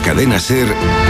Cadena SER,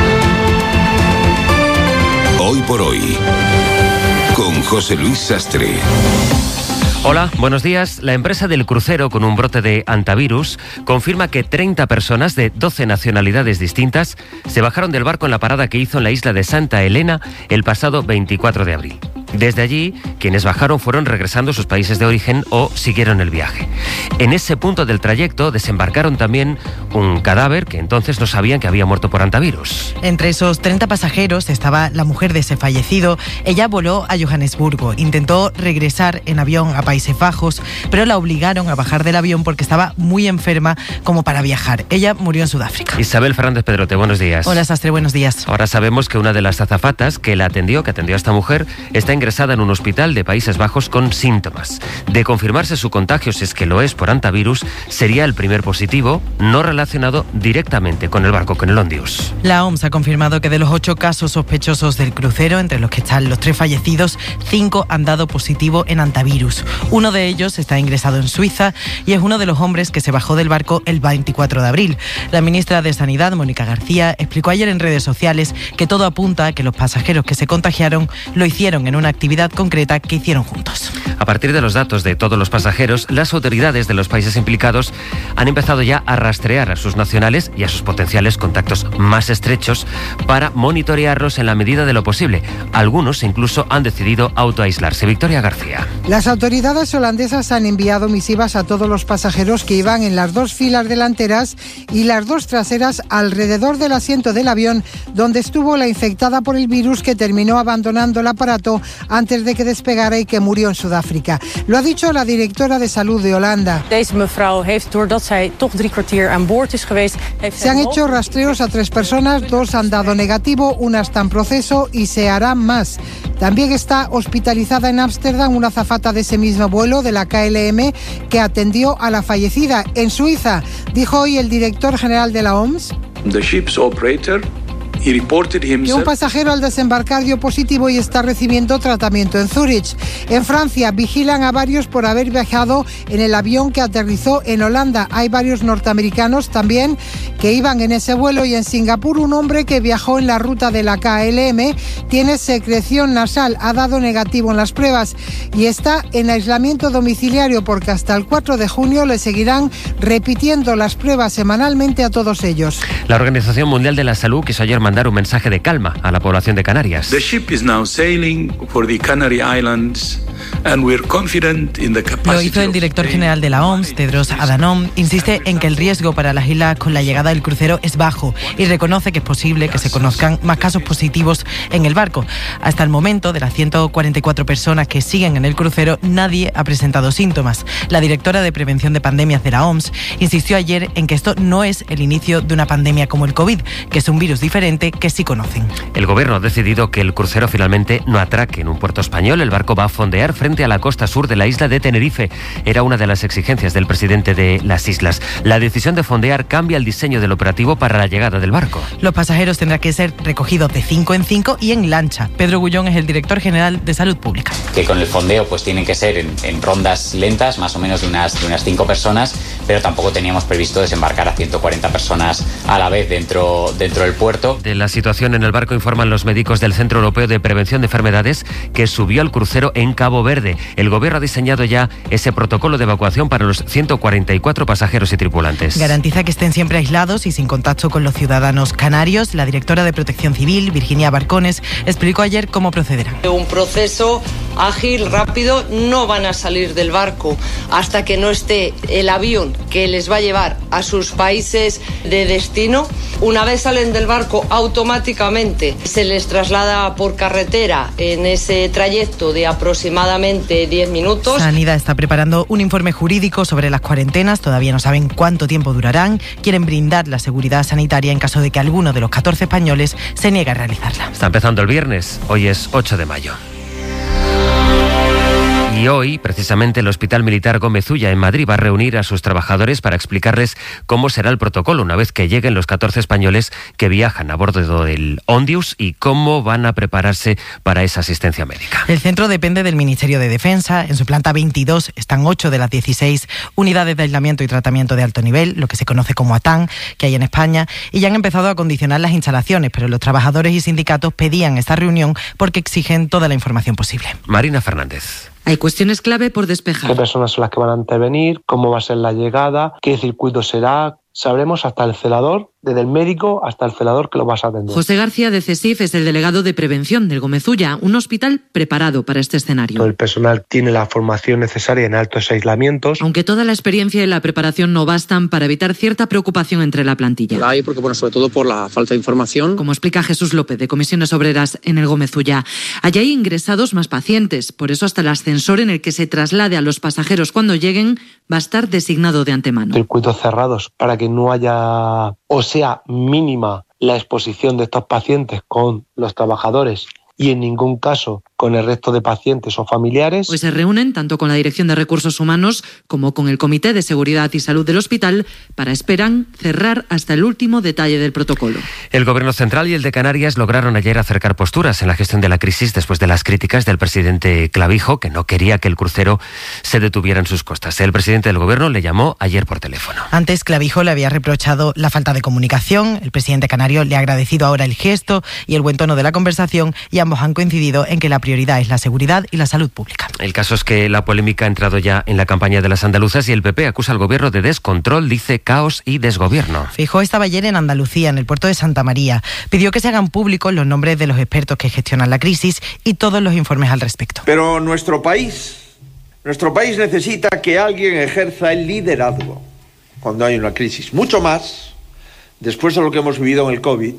Hoy por Hoy, con José Luis Sastre. Hola, buenos días. La empresa del crucero con un brote de hantavirus confirma que 30 personas de 12 nacionalidades distintas se bajaron del barco en la parada que hizo en la isla de Santa Elena el pasado 24 de abril. Desde allí, quienes bajaron fueron regresando a sus países de origen o siguieron el viaje. En ese punto del trayecto desembarcaron también un cadáver que entonces no sabían que había muerto por hantavirus. Entre esos 30 pasajeros estaba la mujer de ese fallecido. Ella voló a Johannesburgo, intentó regresar en avión a Países Bajos, pero la obligaron a bajar del avión porque estaba muy enferma como para viajar. Ella murió en Sudáfrica. Isabel Fernández Pedrote, buenos días. Hola, Sastre, buenos días. Ahora sabemos que una de las azafatas que atendió a esta mujer, está ingresada en un hospital de Países Bajos con síntomas. De confirmarse su contagio, si es que lo es por hantavirus, sería el primer positivo no relacionado directamente con el barco, con el Ondius. La OMS ha confirmado que de los 8 casos sospechosos del crucero, entre los que están los 3 fallecidos, 5 han dado positivo en hantavirus. Uno de ellos está ingresado en Suiza y es uno de los hombres que se bajó del barco el 24 de abril. La ministra de Sanidad, Mónica García, explicó ayer en redes sociales que todo apunta a que los pasajeros que se contagiaron lo hicieron en una actividad concreta que hicieron juntos. A partir de los datos de todos los pasajeros, las autoridades de los países implicados han empezado ya a rastrear a sus nacionales y a sus potenciales contactos más estrechos para monitorearlos en la medida de lo posible. Algunos incluso han decidido autoaislarse. Victoria García. Las autoridades holandesas han enviado misivas a todos los pasajeros que iban en las 2 filas delanteras y las 2 traseras alrededor del asiento del avión donde estuvo la infectada por el virus, que terminó abandonando el aparato antes de que despegara y que murió en Sudáfrica. Lo ha dicho la directora de salud de Holanda. Se han hecho rastreos a 3 personas, 2 han dado negativo, una está en proceso y se harán más. También está hospitalizada en Ámsterdam una azafata de ese mismo vuelo de la KLM que atendió a la fallecida. En Suiza, dijo hoy el director general de la OMS, que un pasajero al desembarcar dio positivo y está recibiendo tratamiento en Zúrich. En Francia vigilan a varios por haber viajado en el avión que aterrizó en Holanda. Hay varios norteamericanos también que iban en ese vuelo, y en Singapur un hombre que viajó en la ruta de la KLM tiene secreción nasal, ha dado negativo en las pruebas y está en aislamiento domiciliario porque hasta el 4 de junio le seguirán repitiendo las pruebas semanalmente a todos ellos. La Organización Mundial de la Salud quiso ayer mandar un mensaje de calma a la población de Canarias. The ship is now sailing for the Canary Islands and we're confident in the capacity. Lo hizo el director general de la OMS, Tedros Adhanom. Insiste en que el riesgo para las islas con la llegada del crucero es bajo y reconoce que es posible que se conozcan más casos positivos en el barco. Hasta el momento, de las 144 personas que siguen en el crucero, nadie ha presentado síntomas. La directora de Prevención de Pandemias de la OMS insistió ayer en que esto no es el inicio de una pandemia como el COVID, que es un virus diferente que sí conocen. El gobierno ha decidido que el crucero finalmente no atraque en un puerto español. El barco va a fondear frente a la costa sur de la isla de Tenerife. Era una de las exigencias del presidente de las islas. La decisión de fondear cambia el diseño del operativo para la llegada del barco. Los pasajeros tendrán que ser recogidos de 5 en 5 y en lancha. Pedro Gullón es el director general de Salud Pública. Que con el fondeo pues tienen que ser en rondas lentas, más o menos de unas 5 personas, pero tampoco teníamos previsto desembarcar a 140 personas a la vez dentro del puerto. De la situación en el barco informan los médicos del Centro Europeo de Prevención de Enfermedades, que subió al crucero en Cabo Verde. El gobierno ha diseñado ya ese protocolo de evacuación para los 144 pasajeros y tripulantes. Garantiza que estén siempre aislados y sin contacto con los ciudadanos canarios. La directora de Protección Civil, Virginia Barcones, explicó ayer cómo procederán. Un proceso ágil, rápido, no van a salir del barco hasta que no esté el avión que les va a llevar a sus países de destino. Una vez salen del barco, automáticamente se les traslada por carretera en ese trayecto de aproximadamente 10 minutos. Sanidad está preparando un informe jurídico sobre las cuarentenas. Todavía no saben cuánto tiempo durarán. Quieren brindar la seguridad sanitaria en caso de que alguno de los 14 españoles se niegue a realizarla. Está empezando el viernes. Hoy es 8 de mayo. Y hoy, precisamente, el Hospital Militar Gómez Ulla en Madrid va a reunir a sus trabajadores para explicarles cómo será el protocolo una vez que lleguen los 14 españoles que viajan a bordo del Ondius y cómo van a prepararse para esa asistencia médica. El centro depende del Ministerio de Defensa. En su planta 22 están 8 de las 16 unidades de aislamiento y tratamiento de alto nivel, lo que se conoce como ATAN, que hay en España, y ya han empezado a acondicionar las instalaciones, pero los trabajadores y sindicatos pedían esta reunión porque exigen toda la información posible. Marina Fernández. Hay cuestiones clave por despejar. ¿Qué personas son las que van a intervenir? ¿Cómo va a ser la llegada? ¿Qué circuito será? Sabremos hasta el celador, desde el médico hasta el celador que lo vas a atender. José García de CESIF es el delegado de prevención del Gómez Ulla, un hospital preparado para este escenario. Todo el personal tiene la formación necesaria en altos aislamientos. Aunque toda la experiencia y la preparación no bastan para evitar cierta preocupación entre la plantilla. La hay porque, sobre todo por la falta de información. Como explica Jesús López, de Comisiones Obreras en el Gómez Ulla. Allí hay ingresados más pacientes, por eso hasta el ascensor en el que se traslade a los pasajeros cuando lleguen va a estar designado de antemano. Circuitos cerrados para que no haya o sea mínima la exposición de estos pacientes con los trabajadores y en ningún caso con el resto de pacientes o familiares. Hoy se reúnen tanto con la Dirección de Recursos Humanos como con el Comité de Seguridad y Salud del hospital esperan cerrar hasta el último detalle del protocolo. El Gobierno central y el de Canarias lograron ayer acercar posturas en la gestión de la crisis después de las críticas del presidente Clavijo, que no quería que el crucero se detuviera en sus costas. El presidente del Gobierno le llamó ayer por teléfono. Antes Clavijo le había reprochado la falta de comunicación. El presidente canario le ha agradecido ahora el gesto y el buen tono de la conversación y ambos han coincidido en que la prioridad es la seguridad y la salud pública. El caso es que la polémica ha entrado ya en la campaña de las andaluzas y el PP acusa al gobierno de descontrol, dice caos y desgobierno. Feijóo estaba ayer en Andalucía, en el puerto de Santa María. Pidió que se hagan públicos los nombres de los expertos que gestionan la crisis y todos los informes al respecto. Pero nuestro país necesita que alguien ejerza el liderazgo cuando hay una crisis. Mucho más después de lo que hemos vivido en el COVID,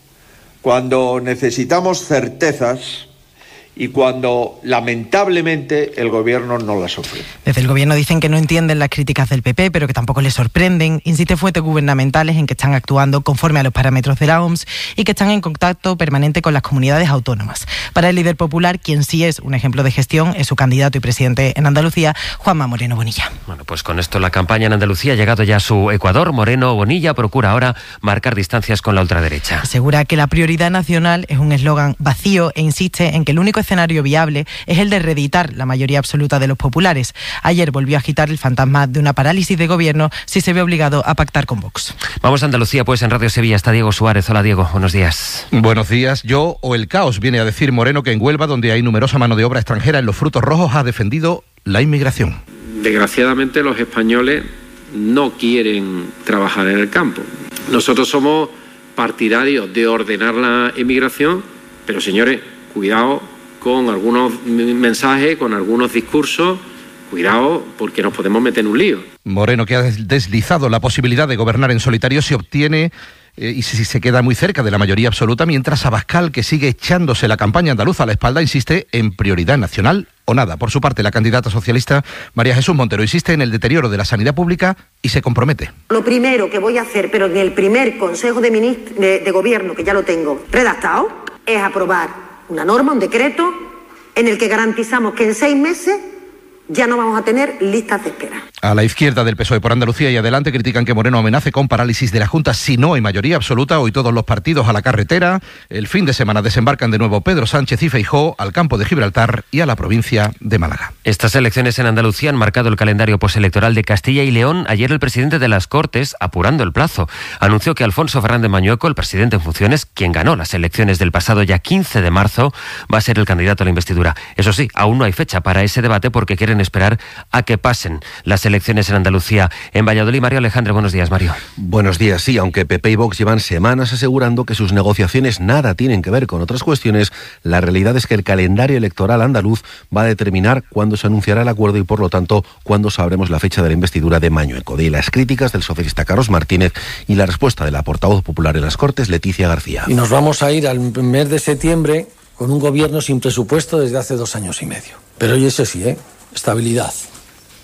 cuando necesitamos certezas y cuando, lamentablemente, el Gobierno no las ofrece. Desde el Gobierno dicen que no entienden las críticas del PP, pero que tampoco les sorprenden. Insisten fuentes gubernamentales en que están actuando conforme a los parámetros de la OMS y que están en contacto permanente con las comunidades autónomas. Para el líder popular, quien sí es un ejemplo de gestión, es su candidato y presidente en Andalucía, Juanma Moreno Bonilla. Bueno, pues con esto la campaña en Andalucía ha llegado ya a su Ecuador. Moreno Bonilla procura ahora marcar distancias con la ultraderecha. Asegura que la prioridad nacional es un eslogan vacío e insiste en que el único escenario viable es el de reeditar la mayoría absoluta de los populares. Ayer volvió a agitar el fantasma de una parálisis de gobierno si se ve obligado a pactar con Vox. Vamos a Andalucía, pues en Radio Sevilla está Diego Suárez. Hola Diego, buenos días. Buenos días. Yo o el caos, viene a decir Moreno, que en Huelva, donde hay numerosa mano de obra extranjera en los frutos rojos, ha defendido la inmigración. Desgraciadamente los españoles no quieren trabajar en el campo. Nosotros somos partidarios de ordenar la inmigración, pero señores, cuidado con algunos mensajes, con algunos discursos, cuidado porque nos podemos meter en un lío. Moreno, que ha deslizado la posibilidad de gobernar en solitario si obtiene y si se queda muy cerca de la mayoría absoluta, mientras Abascal, que sigue echándose la campaña andaluza a la espalda, insiste en prioridad nacional o nada. Por su parte, la candidata socialista María Jesús Montero insiste en el deterioro de la sanidad pública y se compromete. Lo primero que voy a hacer, pero en el primer Consejo de Gobierno, que ya lo tengo redactado, es aprobar una norma, un decreto, en el que garantizamos que en 6 meses ya no vamos a tener listas de espera. A la izquierda del PSOE por Andalucía y adelante critican que Moreno amenace con parálisis de la Junta si no hay mayoría absoluta. Hoy todos los partidos a la carretera. El fin de semana desembarcan de nuevo Pedro Sánchez y Feijóo al campo de Gibraltar y a la provincia de Málaga. Estas elecciones en Andalucía han marcado el calendario postelectoral de Castilla y León. Ayer el presidente de las Cortes, apurando el plazo, anunció que Alfonso Fernández Mañueco, el presidente en funciones, quien ganó las elecciones del pasado ya 15 de marzo, va a ser el candidato a la investidura. Eso sí, aún no hay fecha para ese debate porque quieren esperar a que pasen las elecciones en Andalucía. En Valladolid, Mario Alejandro, buenos días, Mario. Buenos días, sí, aunque PP y Vox llevan semanas asegurando que sus negociaciones nada tienen que ver con otras cuestiones, la realidad es que el calendario electoral andaluz va a determinar cuándo se anunciará el acuerdo y, por lo tanto, cuándo sabremos la fecha de la investidura de Mañueco. De las críticas del socialista Carlos Martínez y la respuesta de la portavoz popular en las Cortes, Leticia García. Y nos vamos a ir al mes de septiembre con un gobierno sin presupuesto desde hace 2 años y medio. Pero y eso sí, estabilidad.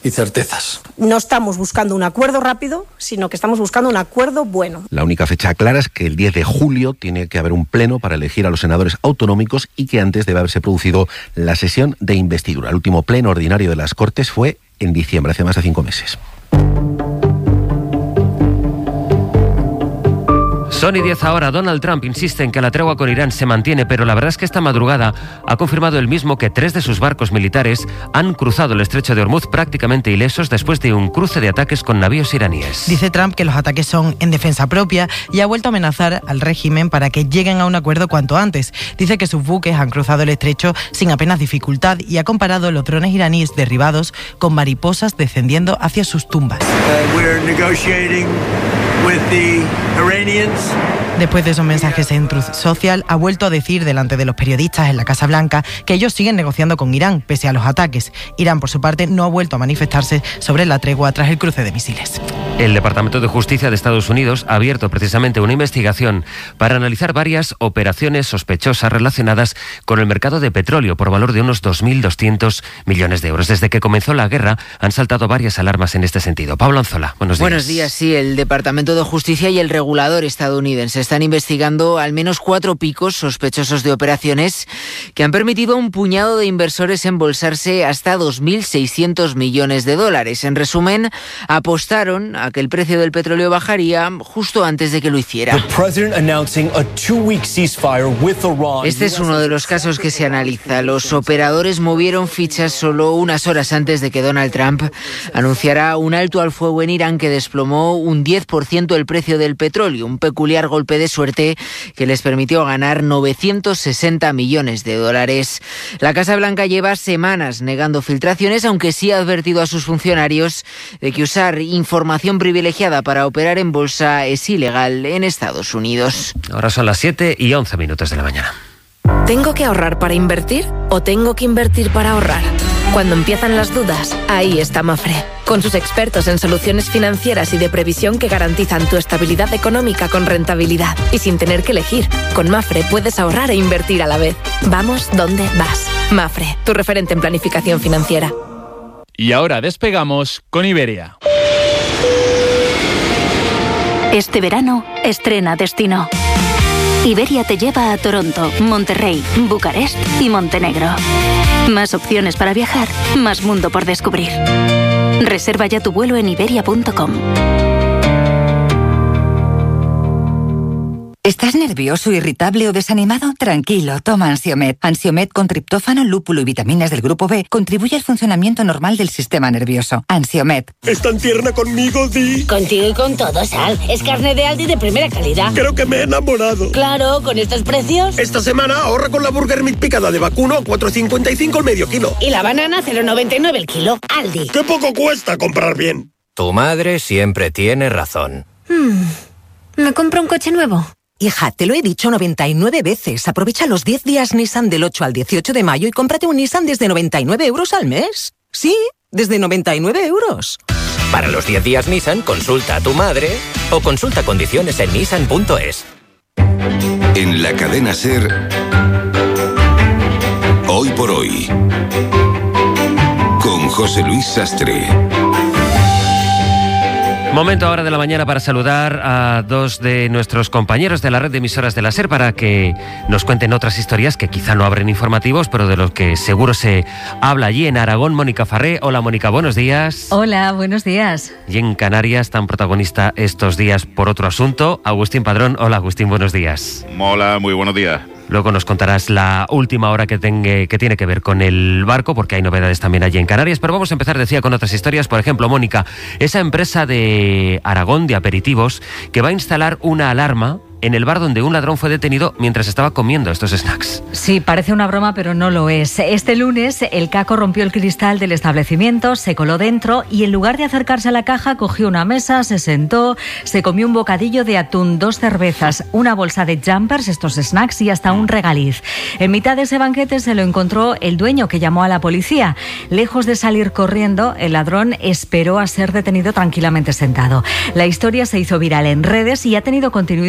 y certezas. No estamos buscando un acuerdo rápido, sino que estamos buscando un acuerdo bueno. La única fecha clara es que el 10 de julio tiene que haber un pleno para elegir a los senadores autonómicos y que antes debe haberse producido la sesión de investidura. El último pleno ordinario de las Cortes fue en diciembre, hace más de 5 meses. Son y 10 ahora. Donald Trump insiste en que la tregua con Irán se mantiene, pero la verdad es que esta madrugada ha confirmado él mismo que 3 de sus barcos militares han cruzado el estrecho de Hormuz prácticamente ilesos después de un cruce de ataques con navíos iraníes. Dice Trump que los ataques son en defensa propia y ha vuelto a amenazar al régimen para que lleguen a un acuerdo cuanto antes. Dice que sus buques han cruzado el estrecho sin apenas dificultad y ha comparado los drones iraníes derribados con mariposas descendiendo hacia sus tumbas. Después de esos mensajes en Truth Social, ha vuelto a decir delante de los periodistas en la Casa Blanca que ellos siguen negociando con Irán, pese a los ataques. Irán, por su parte, no ha vuelto a manifestarse sobre la tregua tras el cruce de misiles. El Departamento de Justicia de Estados Unidos ha abierto precisamente una investigación para analizar varias operaciones sospechosas relacionadas con el mercado de petróleo por valor de unos 2.200 millones de euros. Desde que comenzó la guerra han saltado varias alarmas en este sentido. Pablo Anzola, buenos días. Buenos días, sí. El Departamento de Justicia y el regulador estadounidense están investigando al menos 4 picos sospechosos de operaciones que han permitido a un puñado de inversores embolsarse hasta 2.600 millones de dólares. En resumen, apostaron a que el precio del petróleo bajaría justo antes de que lo hiciera. Este es uno de los casos que se analiza. Los operadores movieron fichas solo unas horas antes de que Donald Trump anunciara un alto al fuego en Irán que desplomó un 10% el precio del petróleo, un peculiar golpe de suerte que les permitió ganar 960 millones de dólares. La Casa Blanca lleva semanas negando filtraciones, aunque sí ha advertido a sus funcionarios de que usar información privilegiada para operar en bolsa es ilegal en Estados Unidos. Ahora son las 7:11 de la mañana. ¿Tengo que ahorrar para invertir o tengo que invertir para ahorrar? Cuando empiezan las dudas, ahí está Mafre, con sus expertos en soluciones financieras y de previsión que garantizan tu estabilidad económica con rentabilidad y sin tener que elegir. Con Mafre puedes ahorrar e invertir a la vez. Vamos donde vas. Mafre, tu referente en planificación financiera. Y ahora despegamos con Iberia. Este verano, estrena destino. Iberia te lleva a Toronto, Monterrey, Bucarest y Montenegro. Más opciones para viajar, más mundo por descubrir. Reserva ya tu vuelo en iberia.com. ¿Estás nervioso, irritable o desanimado? Tranquilo, toma Ansiomed. Ansiomed con triptófano, lúpulo y vitaminas del grupo B contribuye al funcionamiento normal del sistema nervioso. Ansiomed. ¿Es tan tierna conmigo, Di? Contigo y con todo, Sal. Es carne de Aldi de primera calidad. Creo que me he enamorado. Claro, con estos precios. Esta semana ahorra con la Burger Meat picada de vacuno a 4,55 el medio kilo. Y la banana 0,99 el kilo. Aldi. ¡Qué poco cuesta comprar bien! Tu madre siempre tiene razón. ¿Me compro un coche nuevo? Hija, te lo he dicho 99 veces. Aprovecha los 10 días Nissan del 8 al 18 de mayo y cómprate un Nissan desde 99 euros al mes. Sí, desde 99 euros. Para los 10 días Nissan, consulta a tu madre o consulta condiciones en nissan.es. En la cadena SER, Hoy por Hoy, con José Luis Sastre. Momento ahora de la mañana para saludar a 2 de nuestros compañeros de la red de emisoras de la SER para que nos cuenten otras historias que quizá no abren informativos, pero de los que seguro se habla allí en Aragón. Mónica Farré. Hola, Mónica, buenos días. Hola, buenos días. Y en Canarias, tan protagonista estos días por otro asunto, Agustín Padrón. Hola, Agustín, buenos días. Hola, muy buenos días. Luego nos contarás la última hora que tiene que ver con el barco, porque hay novedades también allí en Canarias. Pero vamos a empezar, decía, con otras historias. Por ejemplo, Mónica, esa empresa de Aragón de aperitivos que va a instalar una alarma en el bar donde un ladrón fue detenido mientras estaba comiendo estos snacks. Sí, parece una broma, pero no lo es. Este lunes, el caco rompió el cristal del establecimiento, se coló dentro y en lugar de acercarse a la caja, cogió una mesa, se sentó, se comió un bocadillo de atún, 2 cervezas, una bolsa de jumpers, estos snacks y hasta un regaliz. En mitad de ese banquete se lo encontró el dueño, que llamó a la policía. Lejos de salir corriendo, el ladrón esperó a ser detenido tranquilamente sentado. La historia se hizo viral en redes y ha tenido continuidad con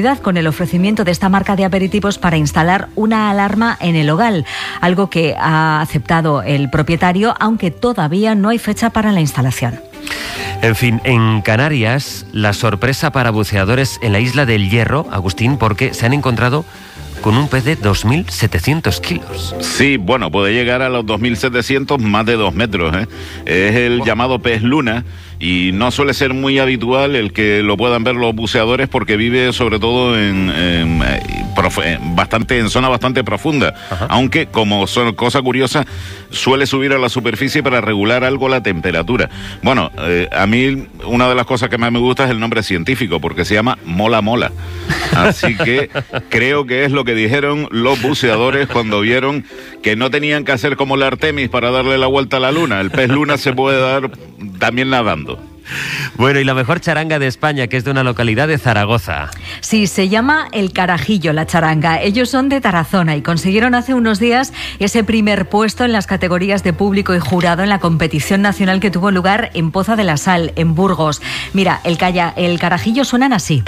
el ofrecimiento de esta marca de aperitivos para instalar una alarma en el hogar, algo que ha aceptado el propietario, aunque todavía no hay fecha para la instalación. En fin, en Canarias, la sorpresa para buceadores en la isla del Hierro, Agustín, porque se han encontrado con un pez de 2.700 kilos. Sí, bueno, puede llegar a los 2.700, más de 2 metros, ¿eh? Es el llamado pez luna y no suele ser muy habitual el que lo puedan ver los buceadores porque vive sobre todo bastante en zona bastante profunda. Ajá. Aunque, como son cosa curiosa, suele subir a la superficie para regular algo la temperatura. Bueno, a mí una de las cosas que más me gusta es el nombre científico, porque se llama mola mola. Así que creo que es lo que dijeron los buceadores cuando vieron que no tenían que hacer como la Artemis para darle la vuelta a la luna. El pez luna se puede dar también nadando. Bueno, y la mejor charanga de España, que es de una localidad de Zaragoza. Sí, se llama El Carajillo, la charanga. Ellos son de Tarazona y consiguieron hace unos días ese primer puesto en las categorías de público y jurado en la competición nacional que tuvo lugar en Poza de la Sal, en Burgos. Mira, el Carajillo suenan así.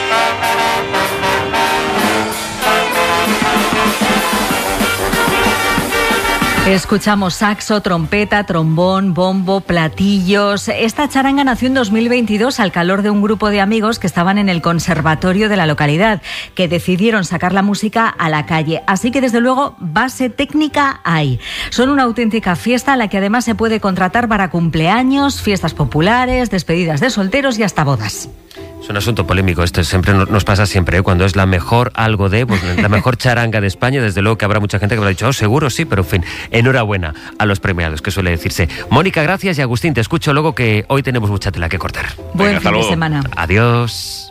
Escuchamos saxo, trompeta, trombón, bombo, platillos. Esta charanga nació en 2022 al calor de un grupo de amigos que estaban en el conservatorio de la localidad, que decidieron sacar la música a la calle. Así que, desde luego, base técnica hay. Son una auténtica fiesta a la que además se puede contratar para cumpleaños, fiestas populares, despedidas de solteros y hasta bodas. Es un asunto polémico, esto siempre nos pasa siempre, ¿eh? Cuando es la mejor algo de, pues la mejor charanga de España, desde luego que habrá mucha gente que me lo ha dicho, seguro sí, pero en fin, enhorabuena a los premiados, que suele decirse. Mónica, gracias, y Agustín, te escucho luego que hoy tenemos mucha tela que cortar. Buen fin de semana. Adiós.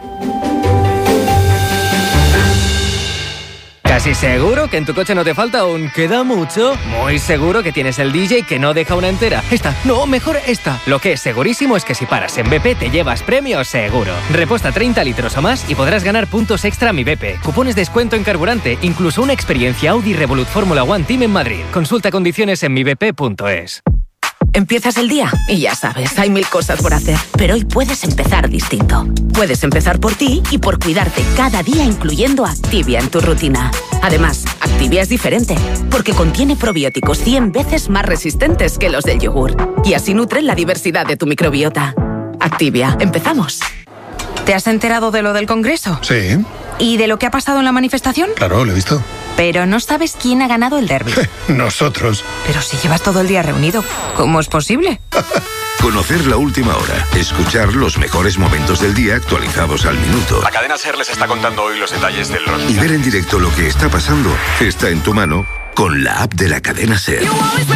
¿Casi seguro que en tu coche no te falta un queda mucho? Muy seguro que tienes el DJ que no deja una entera. Esta, no, mejor esta. Lo que es segurísimo es que si paras en BP te llevas premio seguro. Reposta 30 litros o más y podrás ganar puntos extra a Mi BP, cupones de descuento en carburante, incluso una experiencia Audi Revolut Fórmula One Team en Madrid. Consulta condiciones en mibp.es. Empiezas el día y ya sabes, hay 1000 cosas por hacer. Pero hoy puedes empezar distinto. Puedes empezar por ti y por cuidarte cada día, incluyendo Activia en tu rutina. Además, Activia es diferente, porque contiene probióticos 100 veces más resistentes que los del yogur. Y así nutren la diversidad de tu microbiota. Activia, empezamos. ¿Te has enterado de lo del Congreso? Sí. ¿Y de lo que ha pasado en la manifestación? Claro, lo he visto. Pero no sabes quién ha ganado el derbi. Nosotros. Pero si llevas todo el día reunido, ¿cómo es posible? Conocer la última hora, escuchar los mejores momentos del día actualizados al minuto. La cadena SER les está contando hoy los detalles del Rosa. Y ver en directo lo que está pasando está en tu mano con la app de la cadena SER.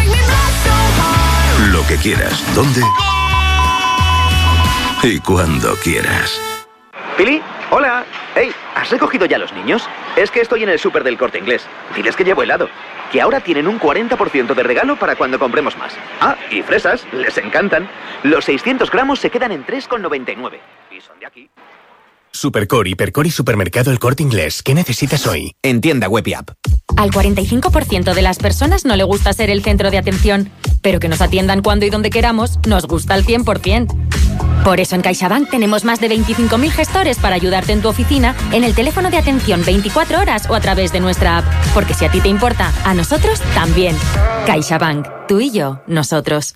Lo que quieras, dónde y cuando quieras. ¿Pili? Hola. Hey, ¿has recogido ya a los niños? Es que estoy en el súper del Corte Inglés. Diles que llevo helado. Que ahora tienen un 40% de regalo para cuando compremos más. Ah, y fresas, les encantan. Los 600 gramos se quedan en 3,99. Y son de aquí. Supercor, Hipercor y Supermercado El Corte Inglés. ¿Qué necesitas hoy? En tienda web y app. Al 45% de las personas no le gusta ser el centro de atención, pero que nos atiendan cuando y donde queramos nos gusta al 100%. Por eso en CaixaBank tenemos más de 25.000 gestores para ayudarte en tu oficina, en el teléfono de atención 24 horas o a través de nuestra app. Porque si a ti te importa, a nosotros también. CaixaBank, tú y yo, nosotros.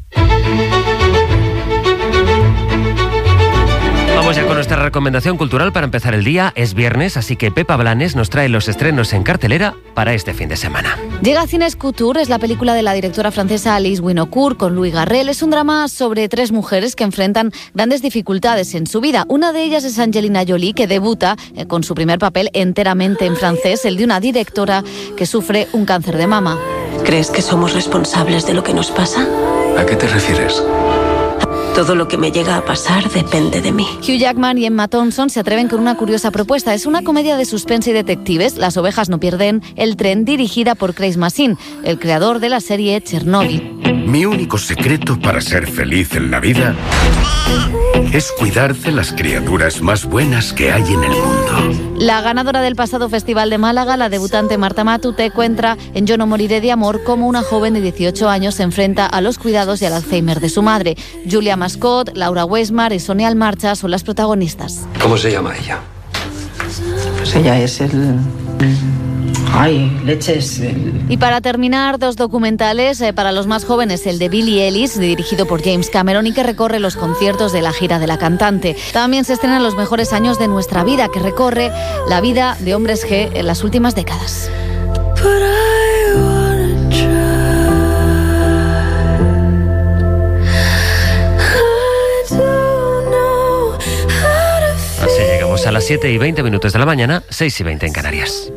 Vamos ya con nuestra recomendación cultural para empezar el día. Es viernes, así que Pepa Blanes nos trae los estrenos en cartelera para este fin de semana. Llega a Cines Couture, es la película de la directora francesa Alice Winocourt con Louis Garrel. Es un drama sobre 3 mujeres que enfrentan grandes dificultades en su vida. Una de ellas es Angelina Jolie, que debuta con su primer papel enteramente en francés, el de una directora que sufre un cáncer de mama. ¿Crees que somos responsables de lo que nos pasa? ¿A qué te refieres? Todo lo que me llega a pasar depende de mí. Hugh Jackman y Emma Thompson se atreven con una curiosa propuesta. Es una comedia de suspense y detectives. Las ovejas no pierden el tren, dirigida por Craig Mazin, el creador de la serie Chernobyl. Mi único secreto para ser feliz en la vida es cuidar de las criaturas más buenas que hay en el mundo. La ganadora del pasado Festival de Málaga, la debutante Marta Matute, cuenta en Yo no moriré de amor cómo una joven de 18 años se enfrenta a los cuidados y al Alzheimer de su madre. Julia Mascott, Laura Weismar y Sonia Almarcha son las protagonistas. ¿Cómo se llama ella? Pues ella es el... Ay, leches. Y para terminar, 2 documentales para los más jóvenes, el de Billie Eilish, dirigido por James Cameron y que recorre los conciertos de la gira de la cantante. También se estrenan Los mejores años de nuestra vida, que recorre la vida de hombres G en las últimas décadas. Así llegamos a las 7:20 de la mañana, 6:20 en Canarias.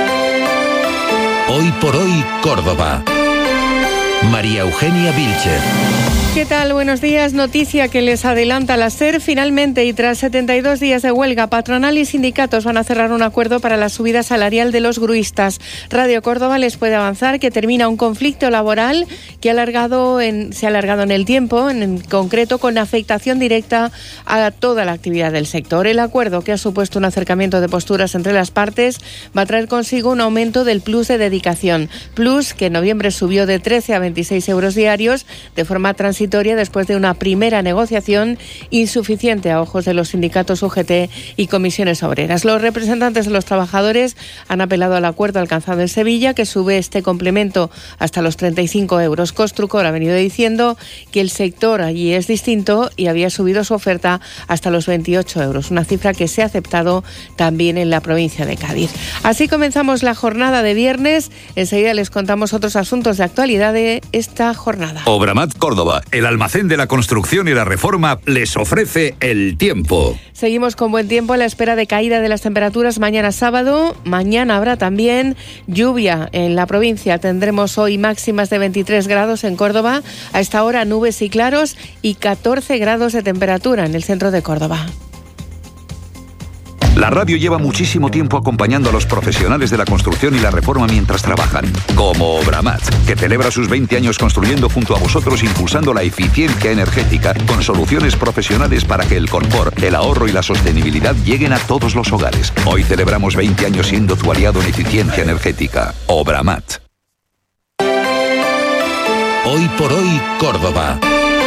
Hoy por hoy, Córdoba. María Eugenia Vilcher. ¿Qué tal? Buenos días. Noticia que les adelanta la SER. Finalmente, y tras 72 días de huelga, patronal y sindicatos van a cerrar un acuerdo para la subida salarial de los gruistas. Radio Córdoba les puede avanzar que termina un conflicto laboral que se ha alargado en el tiempo, en concreto con afectación directa a toda la actividad del sector. El acuerdo, que ha supuesto un acercamiento de posturas entre las partes, va a traer consigo un aumento del plus de dedicación. Plus que en noviembre subió de 13 a 26 euros diarios de forma transitoria después de una primera negociación insuficiente a ojos de los sindicatos UGT y comisiones obreras. Los representantes de los trabajadores han apelado al acuerdo alcanzado en Sevilla, que sube este complemento hasta los 35 euros. Construcor ha venido diciendo que el sector allí es distinto y había subido su oferta hasta los 28 euros, una cifra que se ha aceptado también en la provincia de Cádiz. Así comenzamos la jornada de viernes. Enseguida les contamos otros asuntos de actualidad de esta jornada. Obramat Córdoba, el almacén de la construcción y la reforma, les ofrece el tiempo. Seguimos con buen tiempo a la espera de caída de las temperaturas mañana sábado. Mañana habrá también lluvia en la provincia. Tendremos hoy máximas de 23 grados en Córdoba. A esta hora nubes y claros y 14 grados de temperatura en el centro de Córdoba. La radio lleva muchísimo tiempo acompañando a los profesionales de la construcción y la reforma mientras trabajan, como Obramat, que celebra sus 20 años construyendo junto a vosotros, impulsando la eficiencia energética con soluciones profesionales para que el confort, el ahorro y la sostenibilidad lleguen a todos los hogares. Hoy celebramos 20 años siendo tu aliado en eficiencia energética. Obramat. Hoy por hoy, Córdoba.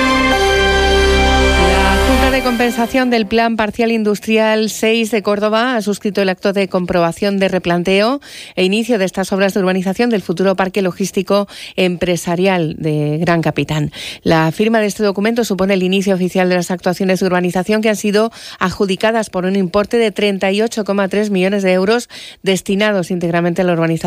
De compensación del Plan Parcial Industrial 6 de Córdoba ha suscrito el acto de comprobación de replanteo e inicio de estas obras de urbanización del futuro parque logístico empresarial de Gran Capitán. La firma de este documento supone el inicio oficial de las actuaciones de urbanización que han sido adjudicadas por un importe de 38,3 millones de euros destinados íntegramente a la urbanización